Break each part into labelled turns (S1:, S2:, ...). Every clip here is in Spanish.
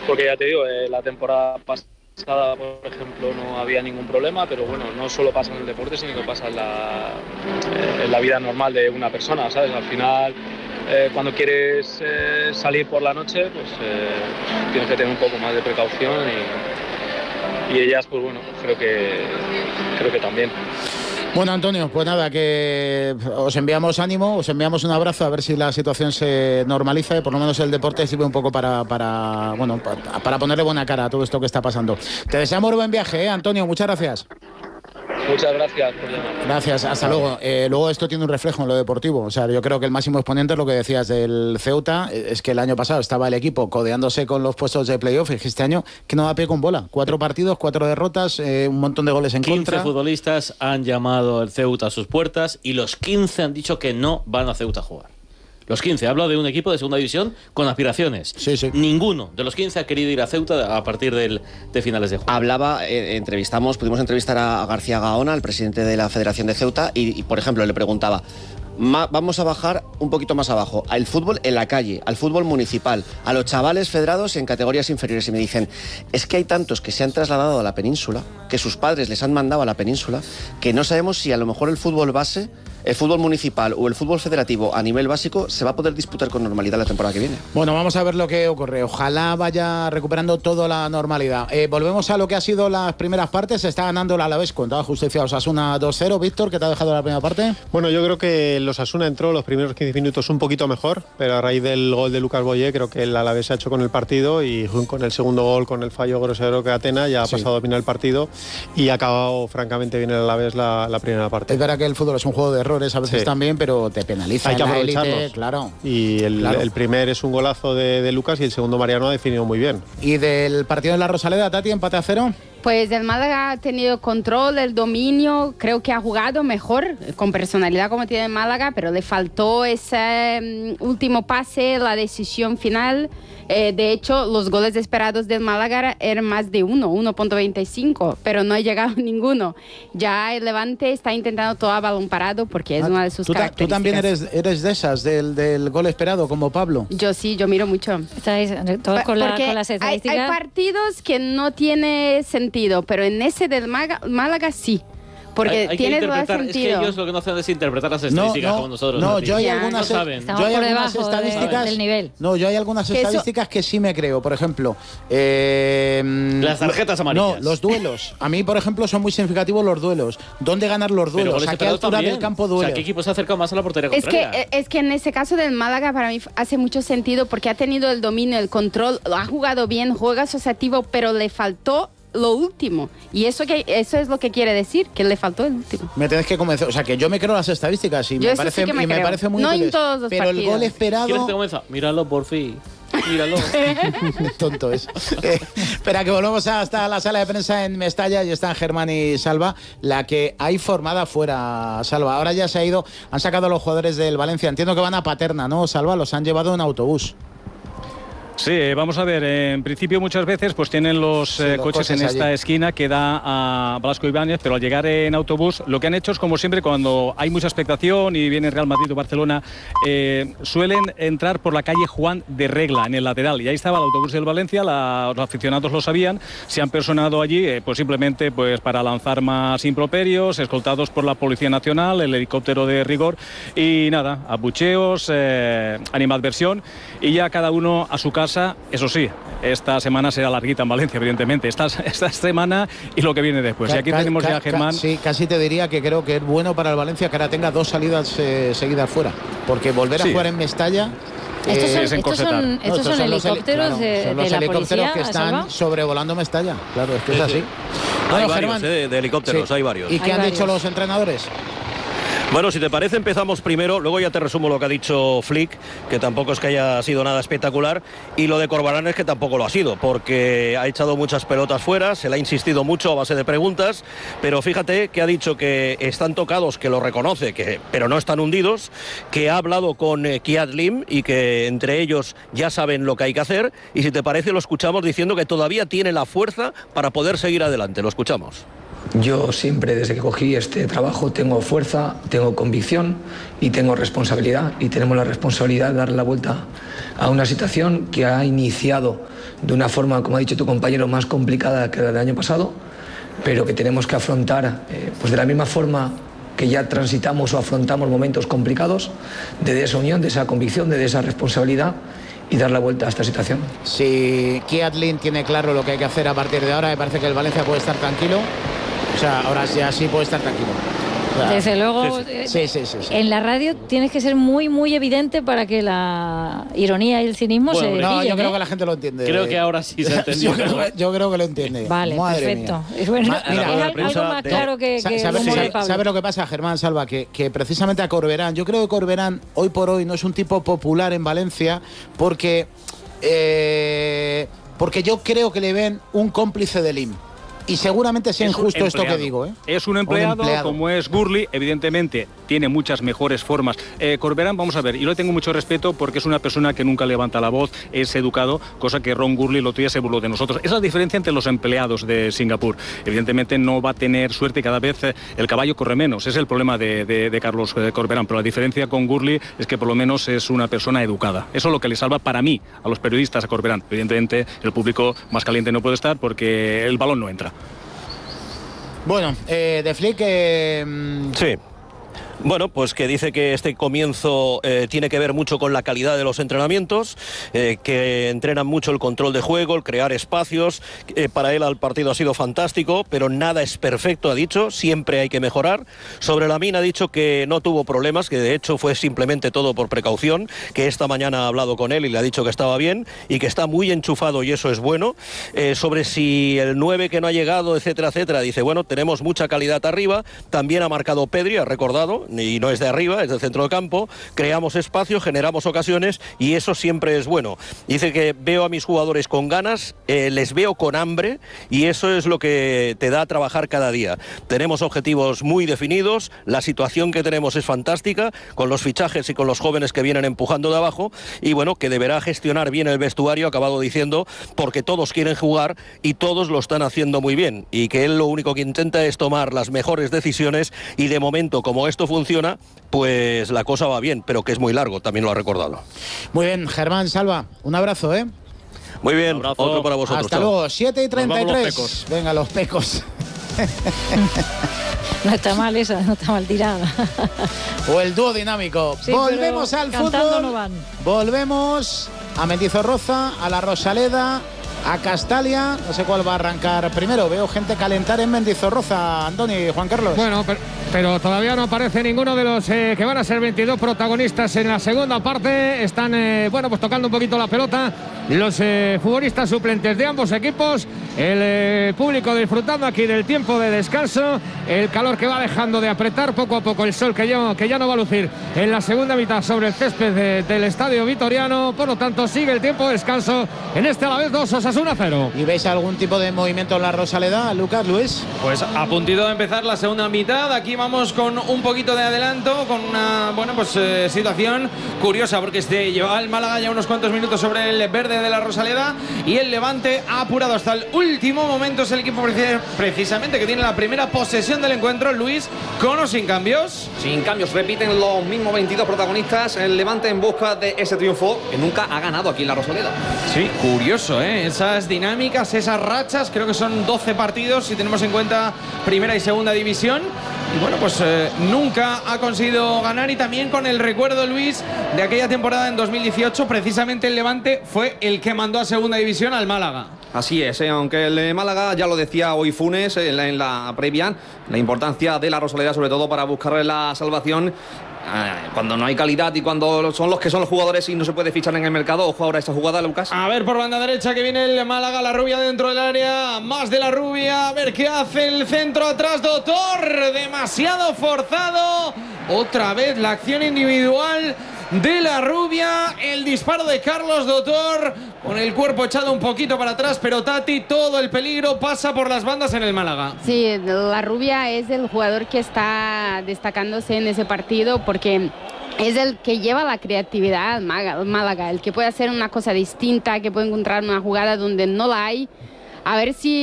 S1: porque ya te digo, la temporada pasada, por ejemplo, no había ningún problema, pero bueno, no solo pasa en el deporte, sino que pasa en la vida normal de una persona, ¿sabes? Al final, cuando quieres salir por la noche, pues tienes que tener un poco más de precaución y ellas, pues bueno, creo que también.
S2: Bueno, Antonio, pues nada, que os enviamos ánimo, os enviamos un abrazo, a ver si la situación se normaliza y por lo menos el deporte sirve un poco para ponerle buena cara a todo esto que está pasando. Te deseamos buen viaje, Antonio, muchas gracias.
S1: Muchas gracias por llamar.
S2: Gracias, hasta luego. Luego esto tiene un reflejo en lo deportivo. O sea, yo creo que el máximo exponente es lo que decías del Ceuta. Es que el año pasado estaba el equipo codeándose con los puestos de playoff y este año que no da pie con bola. 4 partidos, 4 derrotas, un montón de goles en
S3: 15
S2: contra.
S3: 15 futbolistas han llamado el Ceuta a sus puertas y los 15 han dicho que no van a Ceuta a jugar. Los 15, hablo de un equipo de segunda división con aspiraciones.
S2: Sí.
S3: Ninguno de los 15 ha querido ir a Ceuta a partir de finales de junio.
S4: Pudimos entrevistar a García Gaona, el presidente de la Federación de Ceuta, y por ejemplo, le preguntaba: vamos a bajar un poquito más abajo, al fútbol en la calle, al fútbol municipal, a los chavales federados en categorías inferiores. Y me dicen, es que hay tantos que se han trasladado a la península, que sus padres les han mandado a la península, que no sabemos si a lo mejor el fútbol base, el fútbol municipal o el fútbol federativo a nivel básico se va a poder disputar con normalidad la temporada que viene.
S2: Bueno, vamos a ver lo que ocurre. Ojalá vaya recuperando toda la normalidad. Volvemos a lo que ha sido las primeras partes. Se está ganando el Alavés con toda justicia Osasuna 2-0. Víctor, ¿qué te ha dejado la primera parte?
S5: Bueno, yo creo que el Osasuna entró los primeros 15 minutos un poquito mejor, pero a raíz del gol de Lucas Boyé creo que el Alavés se ha hecho con el partido y con el segundo gol, con el fallo grosero que Atena, ya ha pasado a dominar el partido y ha acabado francamente bien el Alavés la primera parte.
S2: Es verdad que el fútbol es un juego de errores a veces también, pero te penaliza.
S5: Hay que
S2: en la
S5: aprovecharlos.
S2: élite, claro.
S5: Y el primer es un golazo de Lucas y el segundo Mariano ha definido muy bien.
S2: ¿Y del partido de la Rosaleda, Tati, empate a 0?
S6: Pues el Málaga ha tenido control, el dominio, creo que ha jugado mejor, con personalidad como tiene el Málaga, pero le faltó ese último pase, la decisión final. De hecho, los goles esperados del Málaga eran más de 1.25, pero no ha llegado ninguno. Ya el Levante está intentando todo a balón parado porque es una de sus características.
S2: ¿Tú también eres de esas, del gol esperado, como Pablo?
S6: Yo sí, yo miro mucho.
S7: ¿Estáis todos con las estadísticas?
S6: Hay partidos que no tiene sentido, pero en ese del Málaga sí. Porque tiene todo sentido.
S3: Es que ellos lo que no hacen es interpretar las estadísticas como nosotros.
S2: No, yo hay algunas
S7: estadísticas
S2: del nivel. No, yo hay algunas estadísticas que sí me creo. Por ejemplo,
S3: las tarjetas amarillas.
S2: No, los duelos. A mí, por ejemplo, son muy significativos los duelos. ¿Dónde ganar los duelos? ¿A qué altura del campo duele?
S3: O sea, ¿qué equipo se ha acercado más a la portería contraria?
S6: Es que en ese caso del Málaga para mí hace mucho sentido porque ha tenido el dominio, el control, lo ha jugado bien, juega asociativo, pero le faltó lo último. Y eso es lo que quiere decir, que le faltó el último.
S2: Me tenés que convencer. O sea, que yo me creo las estadísticas y me parece muy
S6: no
S2: útiles.
S6: En todos los
S2: pero
S6: partidos.
S2: El gol esperado...
S3: ¿Quieres que te convenza? Míralo, por fin. Míralo.
S2: Tonto es. Espera, que volvemos hasta la sala de prensa en Mestalla y están Germán y Salva, la que hay formada fuera, Salva. Ahora ya se ha ido, han sacado a los jugadores del Valencia. Entiendo que van a Paterna, ¿no, Salva? Los han llevado en autobús.
S8: Sí, vamos a ver, en principio muchas veces pues tienen los coches en esta esquina que da a Blasco Ibáñez, pero al llegar en autobús lo que han hecho es, como siempre, cuando hay mucha expectación y viene Real Madrid o Barcelona, suelen entrar por la calle Juan de Regla, en el lateral, y ahí estaba el autobús del Valencia, los aficionados lo sabían, se han personado allí pues simplemente pues para lanzar más improperios, escoltados por la Policía Nacional, el helicóptero de rigor, y nada, abucheos, animadversión, y ya cada uno a su casa. Eso sí, esta semana será larguita en Valencia, evidentemente. Esta semana y lo que viene después. Y aquí tenemos ya a Germán.
S2: Sí, casi te diría que creo que es bueno para el Valencia que ahora tenga 2 salidas seguidas fuera. Porque volver a jugar en Mestalla.
S7: Estos son helicópteros de la
S2: helicópteros
S7: policía,
S2: que están sobrevolando Mestalla. Claro, es que es así.
S9: Bueno, hay varios, de helicópteros, hay varios.
S2: ¿Y qué han dicho los entrenadores?
S9: Bueno, si te parece, empezamos primero, luego ya te resumo lo que ha dicho Flick, que tampoco es que haya sido nada espectacular, y lo de Corbalán es que tampoco lo ha sido, porque ha echado muchas pelotas fuera, se le ha insistido mucho a base de preguntas, pero fíjate que ha dicho que están tocados, que lo reconoce, pero no están hundidos, que ha hablado con Kiad Lim y que entre ellos ya saben lo que hay que hacer, y si te parece lo escuchamos diciendo que todavía tiene la fuerza para poder seguir adelante. Lo escuchamos.
S10: Yo siempre, desde que cogí este trabajo, tengo fuerza, tengo convicción y tengo responsabilidad. Y tenemos la responsabilidad de darle la vuelta a una situación que ha iniciado de una forma, como ha dicho tu compañero, más complicada que la del año pasado, pero que tenemos que afrontar pues de la misma forma que ya transitamos o afrontamos momentos complicados, de esa unión, de esa convicción, de esa responsabilidad y dar la vuelta a esta situación.
S2: Si Kiatlin tiene claro lo que hay que hacer a partir de ahora, me parece que el Valencia puede estar tranquilo. O sea, ahora ya sí puede estar tranquilo. O sea,
S7: desde luego,
S2: sí.
S7: En la radio tienes que ser muy, muy evidente para que la ironía y el cinismo se brillen.
S2: No, yo creo que la gente lo entiende.
S3: Creo que ahora sí se ha entendido.
S2: yo creo que lo entiende.
S7: Vale,
S2: Madre
S7: perfecto.
S2: Mía.
S7: Bueno, mira, es algo más claro que
S2: ¿Sabes lo que pasa, Germán Salva? Que precisamente a Corberán, yo creo que Corberán hoy por hoy no es un tipo popular en Valencia porque yo creo que le ven un cómplice del IM. Y seguramente sea injusto esto que digo, ¿eh?
S8: Es un empleado, como es Gurley, evidentemente tiene muchas mejores formas. Corberán, vamos a ver, y yo le tengo mucho respeto porque es una persona que nunca levanta la voz, es educado, cosa que Ron Gurley el otro día se burló de nosotros. Es la diferencia entre los empleados de Singapur. Evidentemente no va a tener suerte y cada vez el caballo corre menos. Es el problema de Carlos Corberán, pero la diferencia con Gurley es que por lo menos es una persona educada. Eso es lo que le salva para mí, a los periodistas, a Corberán. Evidentemente el público más caliente no puede estar porque el balón no entra.
S2: Bueno, de Flick...
S9: Sí. Bueno, pues que dice que este comienzo tiene que ver mucho con la calidad de los entrenamientos, que entrenan mucho el control de juego, el crear espacios. Para él el partido ha sido fantástico, pero nada es perfecto, ha dicho, siempre hay que mejorar. Sobre Lamine ha dicho que no tuvo problemas, que de hecho fue simplemente todo por precaución, que esta mañana ha hablado con él y le ha dicho que estaba bien y que está muy enchufado y eso es bueno. Sobre si el 9 que no ha llegado, etcétera, etcétera, dice, bueno, tenemos mucha calidad arriba, también ha marcado Pedri, ha recordado, y no es de arriba, es del centro del campo, creamos espacio, generamos ocasiones y eso siempre es bueno. Dice que veo a mis jugadores con ganas, les veo con hambre y eso es lo que te da a trabajar cada día. Tenemos objetivos muy definidos, la situación que tenemos es fantástica, con los fichajes y con los jóvenes que vienen empujando de abajo y bueno, que deberá gestionar bien el vestuario, ha acabado diciendo, porque todos quieren jugar y todos lo están haciendo muy bien y que él lo único que intenta es tomar las mejores decisiones y de momento, como esto funciona, pues la cosa va bien, pero que es muy largo, también lo ha recordado.
S2: Muy bien, Germán Salva, un abrazo, ¿eh?
S9: Muy bien, otro para vosotros.
S2: Hasta luego, 7:33. Venga, los pecos.
S7: No está mal esa, no está mal tirada.
S2: O el dúo dinámico. Sí, volvemos al fútbol.
S7: No van.
S2: Volvemos a Mendizorroza, a la Rosaleda, a Castalia. No sé cuál va a arrancar primero. Veo gente calentar en Mendizorroza, Andoni y Juan Carlos.
S11: Bueno, pero todavía no aparece ninguno de los que van a ser 22 protagonistas en la segunda parte. Están, pues tocando un poquito la pelota los futbolistas suplentes de ambos equipos. El público disfrutando aquí del tiempo de descanso. El calor que va dejando de apretar poco a poco el sol que ya no va a lucir en la segunda mitad sobre el césped del estadio vitoriano. Por lo tanto, sigue el tiempo de descanso en este Alavés 2, Osasuna 0.
S2: ¿Y veis algún tipo de movimiento en la Rosaleda, Lucas, Luis?
S12: Pues a puntito de empezar la segunda mitad. Aquí vamos con un poquito de adelanto, con una situación curiosa, porque llevaba el Málaga ya unos cuantos minutos sobre el verde de la Rosaleda y el Levante ha apurado hasta el último momento. Es el equipo precisamente que tiene la primera posesión del encuentro. Luis, ¿con o sin cambios?
S13: Sin cambios, repiten los mismos 22 protagonistas. El Levante en busca de ese triunfo que nunca ha ganado aquí en la Rosaleda.
S12: Sí, curioso, ¿eh? Esas dinámicas, esas rachas, creo que son 12 partidos si tenemos en cuenta primera y segunda división. Y bueno, pues nunca ha conseguido ganar. Y también con el recuerdo, Luis, de aquella temporada en 2018, precisamente el Levante fue el que mandó a segunda división al Málaga.
S13: Así es, aunque el Málaga, ya lo decía hoy Funes en la previa, la importancia de la Rosaleda, sobre todo para buscar la salvación cuando no hay calidad y cuando son los jugadores y no se puede fichar en el mercado. Ojo ahora esta jugada, Lucas.
S12: A ver, por banda derecha que viene el Málaga, la Rubia dentro del área, más de la Rubia, a ver qué hace el centro atrás, Doctor, demasiado forzado, otra vez la acción individual de la Rubia, el disparo de Carlos Doctor, con el cuerpo echado un poquito para atrás, pero Tati, todo el peligro pasa por las bandas en el Málaga.
S6: Sí, la Rubia es el jugador que está destacándose en ese partido porque es el que lleva la creatividad al Málaga, el que puede hacer una cosa distinta, que puede encontrar una jugada donde no la hay. A ver si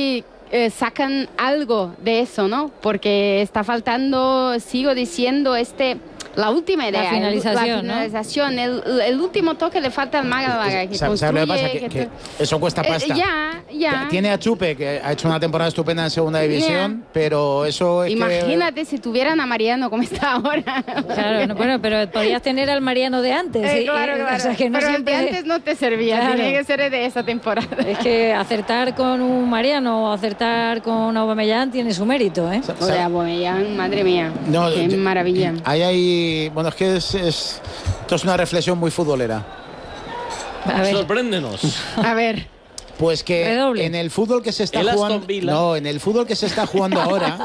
S6: sacan algo de eso, ¿no? Porque está faltando, sigo diciendo, la última idea,
S7: la finalización,
S6: ¿no? el último toque le falta al Málaga.
S2: ¿Sabes lo que pasa? Que eso cuesta pasta.
S6: Ya.
S2: Tiene a Chupe, que ha hecho una temporada estupenda en segunda división, pero eso es
S6: Imagínate si tuvieran a Mariano como está ahora.
S7: Claro, bueno, pero podías tener al Mariano de antes.
S6: Claro.
S7: O sea, que no
S6: pero
S7: siempre...
S6: el de antes no te servía,
S7: Claro.
S6: tenía que ser de esa temporada.
S7: Es que acertar con un Mariano o acertar con Aubameyang tiene su mérito, ¿eh?
S6: O sea, Aubameyang, madre mía, qué maravilla.
S2: Bueno, es que esto es una reflexión muy futbolera.
S3: Sorpréndenos.
S6: A ver.
S2: Pues que
S7: Redoble.
S2: en el fútbol que se está jugando, en el fútbol que se está jugando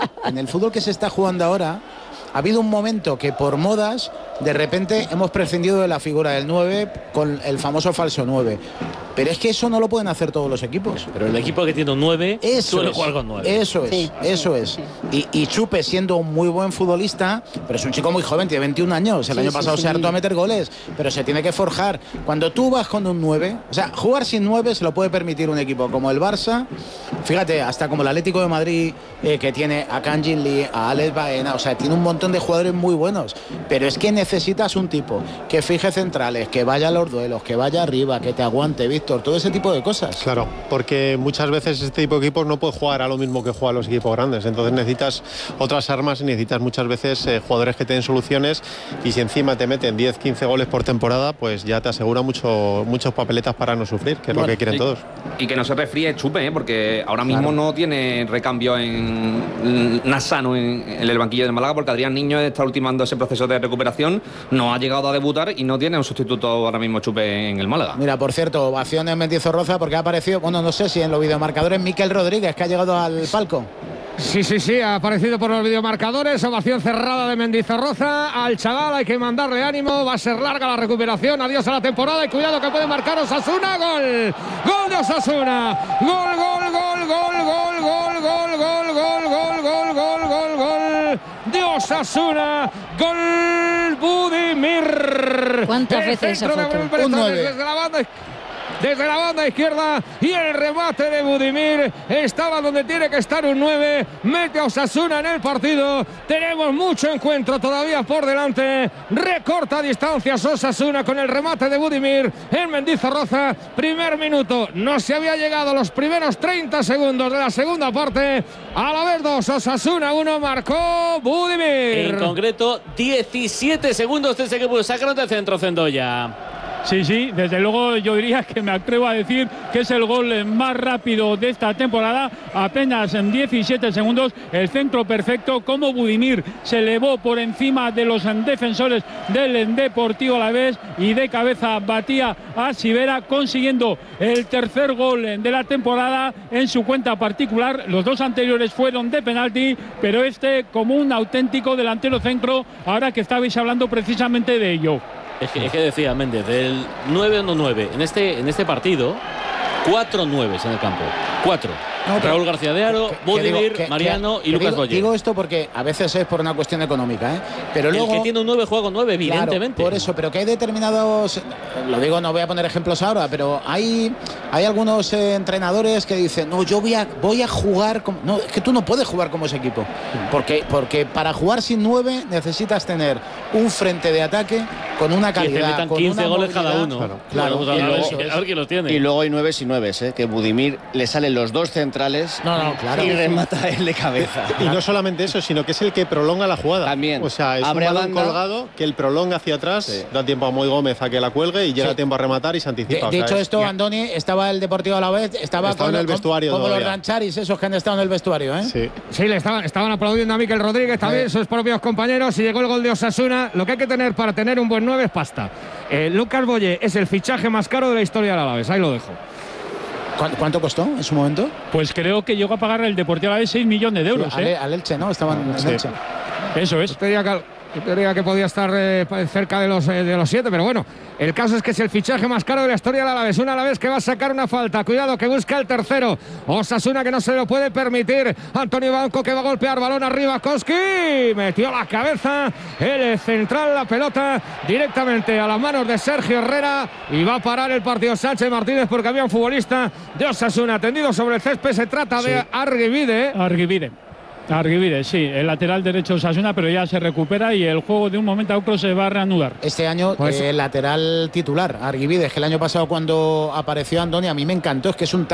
S2: ahora, ha habido un momento que por modas de repente hemos prescindido de la figura del 9 con el famoso falso 9. Pero es que eso no lo pueden hacer todos los equipos.
S3: Pero el equipo que tiene un 9 suele jugar con 9.
S2: Eso es. Y Chupe, siendo un muy buen futbolista, pero es un chico muy joven, tiene 21 años. El año pasado se hartó a meter goles, pero se tiene que forjar. Cuando tú vas con un 9, o sea, jugar sin 9 se lo puede permitir un equipo como el Barça. Fíjate, hasta como el Atlético de Madrid, que tiene a Kangin Lee, a Alex Baena, o sea, tiene un montón de jugadores muy buenos. Pero es que necesitas un tipo que fije centrales, que vaya a los duelos, que vaya arriba, que te aguante, Víctor, todo ese tipo de cosas.
S5: Claro, porque muchas veces este tipo de equipos no puede jugar a lo mismo que juegan los equipos grandes, entonces necesitas otras armas y necesitas muchas veces jugadores que te den soluciones, y si encima te meten 10-15 goles por temporada, pues ya te asegura muchos papeletas para no sufrir, que es lo que quieren todos.
S13: Y que no se resfríe Chupe, porque ahora mismo no tiene recambio en Nassano en el banquillo de Málaga, porque Adrián Niño está ultimando ese proceso de recuperación, no ha llegado a debutar y no tiene un sustituto ahora mismo Chupe en el Málaga.
S2: Mira, por cierto, ovación en Mendizorroza porque ha aparecido, bueno, no sé si en los videomarcadores, Miquel Rodríguez, que ha llegado al palco.
S11: Sí, ha aparecido por los videomarcadores. Ovación cerrada de Mendizorroza. Al chaval hay que mandarle ánimo. Va a ser larga la recuperación. Adiós a la temporada. Y cuidado que puede marcar Osasuna. Gol. Gol de Osasuna. Gol de Osasuna. Gol Budimir.
S7: ¿Cuántas veces esa foto?
S11: Un 9. Desde la banda izquierda, y el remate de Budimir estaba donde tiene que estar un 9, mete a Osasuna en el partido. Tenemos mucho encuentro todavía por delante, recorta distancias Osasuna con el remate de Budimir en Mendizorroza. Primer minuto, no se había llegado a los primeros 30 segundos de la segunda parte. A la vez 2, Osasuna 1, marcó Budimir.
S3: En concreto, 17 segundos desde que pudo sacar de centro Zendoya.
S14: Sí, desde luego yo diría que me atrevo a decir que es el gol más rápido de esta temporada. Apenas en 17 segundos, el centro perfecto, como Budimir se elevó por encima de los defensores del Deportivo Alavés y de cabeza batía a Sivera, consiguiendo el tercer gol de la temporada en su cuenta particular. Los dos anteriores fueron de penalti, pero este como un auténtico delantero centro, ahora que estabais hablando precisamente de ello.
S3: Es que decía Méndez, del 9-1-9 en este partido, 4 9s en el campo. 4. Raúl García de Aro, Budimir, Mariano y Lucas Boyer.
S2: Digo esto porque a veces es por una cuestión económica, ¿eh? Pero luego,
S3: el que tiene un 9 juega con 9, evidentemente.
S2: Claro, por eso, pero que hay determinados, lo digo, no voy a poner ejemplos ahora, pero hay algunos entrenadores que dicen, no, yo voy a jugar como... No, es que tú no puedes jugar como ese equipo. Porque para jugar sin 9 necesitas tener un frente de ataque con una calidad.
S3: Que te metan 15 goles cada uno.
S2: Claro.
S3: Vamos a ver quién los tiene.
S4: Y luego hay 9s y 9s, que Budimir le salen los dos centrales
S2: claro.
S4: y remata él de cabeza.
S5: Y no solamente eso, sino que es el que prolonga la jugada.
S4: También.
S5: O sea, es
S4: abre
S5: un balón
S4: banda
S5: colgado que él prolonga hacia atrás, da tiempo a Moy Gómez a que la cuelgue y llega tiempo a rematar y se anticipa.
S2: Dicho esto, Andoni, estaba el Deportivo Alavés, estaba
S5: en el vestuario
S2: como
S5: todavía.
S2: los rancharis, esos que han estado en el vestuario, ¿eh?
S11: Sí, le estaban aplaudiendo a Miquel Rodríguez también, sus propios compañeros, y llegó el gol de Osasuna. Lo que hay que tener para tener un buen 9 es pasta. Lucas Boyer es el fichaje más caro de la historia del Alavés, ahí lo dejo.
S2: ¿Cuánto costó en su momento?
S14: Pues creo que llegó a pagar el Deportivo Alavés 6 millones de euros.
S2: Sí, al Elche, ¿no? Estaban en Elche.
S14: Eso es.
S11: Yo teoría que podía estar cerca de los 7, pero bueno, el caso es que es el fichaje más caro de la historia del Alavés. Un Alavés que va a sacar una falta. Cuidado, que busca el tercero. Osasuna, que no se lo puede permitir. Antonio Banco, que va a golpear. Balón arriba. Koski metió la cabeza. El central, la pelota directamente a las manos de Sergio Herrera. Y va a parar el partido Sánchez Martínez porque había un futbolista de Osasuna tendido sobre el césped. Se trata de
S14: Arguibide, sí, el lateral derecho de Osasuna, pero ya se recupera y el juego de un momento a otro se va a reanudar.
S2: Este año el lateral titular, Arguibide, que el año pasado cuando apareció Andoni a mí me encantó, es que es un